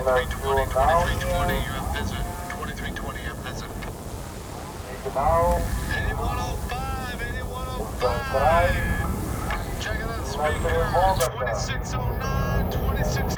2320, 2320, you have visit. 2320, you have visit. Now, 8105, 8105. Checking on speaker, 2609, 2609.